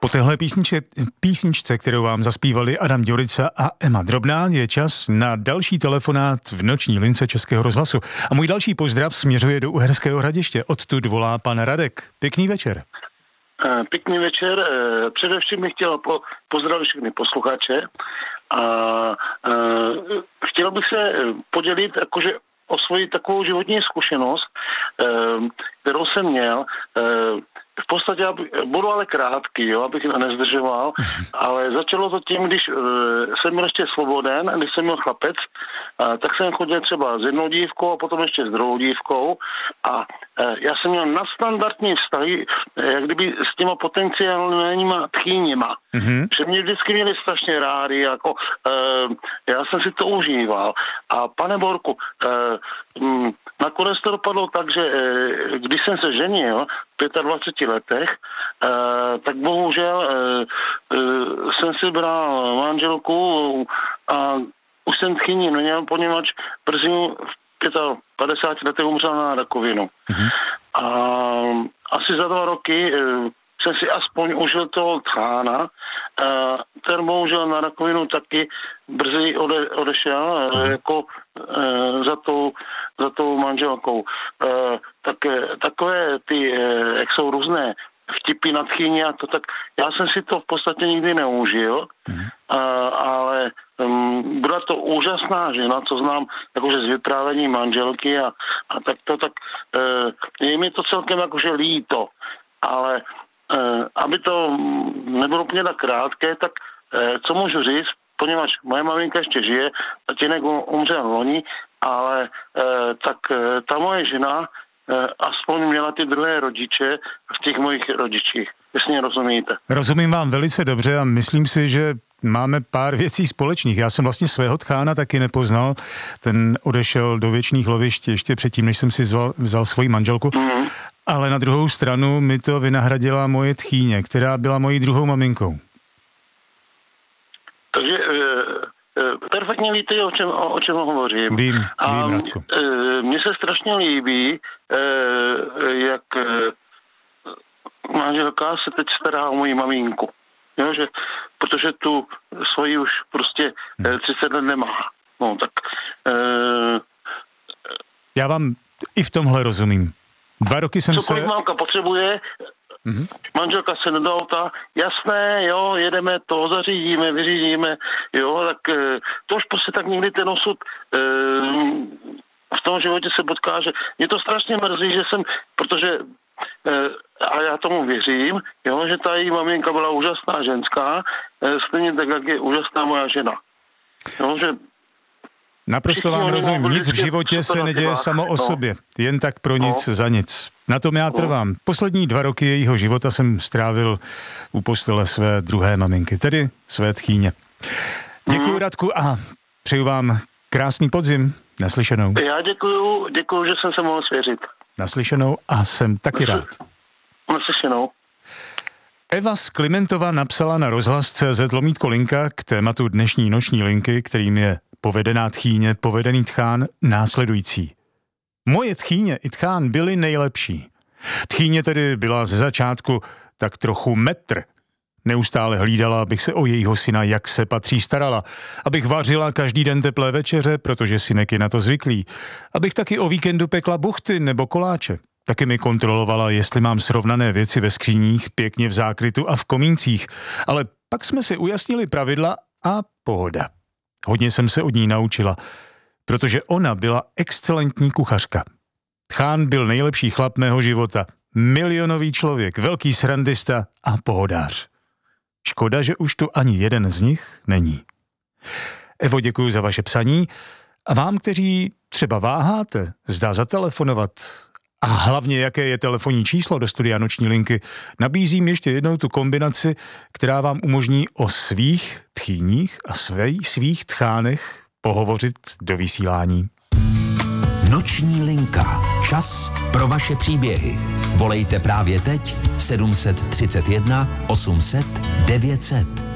Po téhle písničce, kterou vám zaspívali Adam Ďurica a Ema Drobná, je čas na další telefonát v noční lince Českého rozhlasu. A můj další pozdrav směřuje do Uherského Hradiště. Odtud volá pan Radek. Pěkný večer. Pěkný večer. Především bych chtěl pozdravit všechny posluchače a chtěl bych se podělit jakože o svoji takovou životní zkušenost, kterou jsem měl. V podstatě budu ale krátký, jo, abych nezdržoval, ale začalo to tím, když jsem byl ještě svoboden, když jsem byl chlapec, tak jsem chodil třeba s jednou dívkou a potom ještě s druhou dívkou a já jsem měl nadstandardní vztahy, jak kdyby s těma potenciálníma tchýněma. Že mě vždycky měli strašně rádi, jako já jsem si to užíval. A pane Borku, nakonec to dopadlo tak, že když jsem se ženil v 25 letech, tak bohužel jsem si bral manželku a už jsem tchýni neměl, poněvadž brzy v 55 letech umřela na rakovinu. A asi za 2 roky jsem si aspoň užil toho tchána. Ten bohužel na rakovinu taky brzy odešel jako za tou manželkou. Takové ty, jak jsou různé vtipy na tchýni a to, tak já jsem si to v podstatě nikdy neužil, ale byla to úžasná žena, co znám jakože z vyprávění manželky a tak je mi to celkem jakože líto, ale aby to nebylo úplně tak krátké, tak co můžu říct, poněvadž moje maminka ještě žije, tatínek umřel loni, ale tak ta moje žena aspoň měla ty druhé rodiče v těch mojich rodičích, jestli mě rozumíte. Rozumím vám velice dobře a myslím si, že máme pár věcí společných. Já jsem vlastně svého tchána taky nepoznal, ten odešel do věčných lovišť ještě předtím, než jsem si vzal svoji manželku. Ale na druhou stranu mi to vynahradila moje tchýně, která byla mojí druhou maminkou. Takže perfektně víte, o čem hovořím. Vím, Radku. Mně se strašně líbí, jak manželka se teď stará o moji maminku. Jo, protože tu svoji už prostě 30 let nemá. No, tak... Já vám i v tomhle rozumím. 2 roky jsem cokoliv mámka potřebuje, manželka se do auta, jasné, jo, jedeme to, zařídíme, vyřídíme, jo, tak to už prostě tak někdy ten osud v tom životě se potká, že mě to strašně mrzí, že jsem, protože a já tomu věřím, jo, že ta její maminka byla úžasná ženská, stejně tak, jak je úžasná moja žena. Jo, že naprosto vám rozumím. Nic v životě se neděje samo o sobě. Jen tak pro nic za nic. Na tom já trvám. Poslední 2 roky jejího života jsem strávil u postele své druhé maminky, tedy své tchýně. Děkuji, Radku, a přeju vám krásný podzim. Naslyšenou. Já děkuju, že jsem se mohl svěřit. Naslyšenou a jsem taky rád. Naslyšenou. Eva z Klimentova napsala na rozhlas.cz/linka k tématu dnešní noční linky, kterým je povedená tchýně, povedený tchán, následující. Moje tchýně i tchán byli nejlepší. Tchýně tedy byla ze začátku tak trochu metr. Neustále hlídala, abych se o jejího syna jak se patří starala. Abych vařila každý den teplé večeře, protože synek je na to zvyklý. Abych taky o víkendu pekla buchty nebo koláče. Taky mi kontrolovala, jestli mám srovnané věci ve skříních, pěkně v zákrytu a v komíncích. Ale pak jsme si ujasnili pravidla a pohoda. Hodně jsem se od ní naučila, protože ona byla excelentní kuchařka. Tchán byl nejlepší chlap mého života, milionový člověk, velký srandista a pohodář. Škoda, že už tu ani jeden z nich není. Evo, děkuji za vaše psaní a vám, kteří třeba váháte, zda zatelefonovat a hlavně jaké je telefonní číslo do studia Noční linky, nabízím ještě jednou tu kombinaci, která vám umožní o svých tchýních a svých tchánech pohovořit do vysílání. Noční linka. Čas pro vaše příběhy. Volejte právě teď 731 800 900.